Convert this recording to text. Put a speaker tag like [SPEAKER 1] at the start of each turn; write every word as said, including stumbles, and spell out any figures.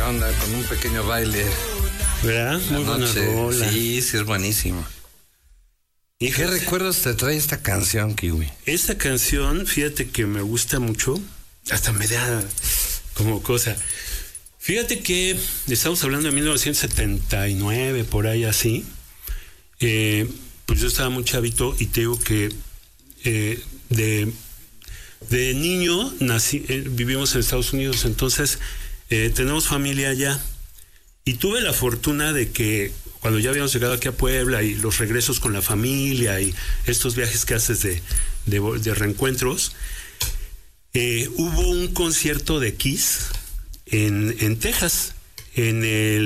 [SPEAKER 1] onda con un pequeño baile.
[SPEAKER 2] ¿Verdad? Muy buena rola.
[SPEAKER 1] Sí, sí, es buenísimo. ¿Y qué recuerdos te trae esta canción, Kiwi?
[SPEAKER 2] Esta canción, fíjate que me gusta mucho, hasta me da como cosa. Fíjate que estamos hablando de mil novecientos setenta y nueve, por ahí así. Eh, pues yo estaba muy chavito y te digo que eh, de, de niño nací, eh, vivimos en Estados Unidos, entonces eh, tenemos familia allá. Y tuve la fortuna de que cuando ya habíamos llegado aquí a Puebla y los regresos con la familia y estos viajes que haces de, de, de reencuentros, eh, hubo un concierto de Kiss en, en Texas, en el